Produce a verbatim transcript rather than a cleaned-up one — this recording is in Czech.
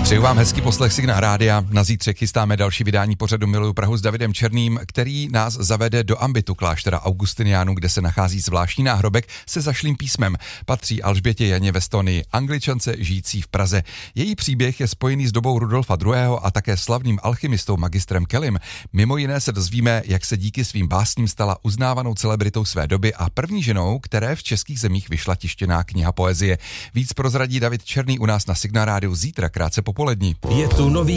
Přeju vám hezký poslech Signál rádia. Na zítřek chystáme další vydání pořadu Miluju Prahu s Davidem Černým, který nás zavede do ambitu kláštera Augustiniánů, kde se nachází zvláštní náhrobek se zašlým písmem. Patří Alžbětě Janě ve Stonii, Angličance žijící v Praze. Její příběh je spojený s dobou Rudolfa druhého. a také slavným alchymistou magistrem Kellym. Mimo jiné se dozvíme, jak se díky svým básním stala uznávanou celebritou své doby a první ženou, které v českých zemích vyšla tištěná kniha poezie. Víc prozradí David Černý u nás na Signál rádiu zítra krátce popolední. Je tu nový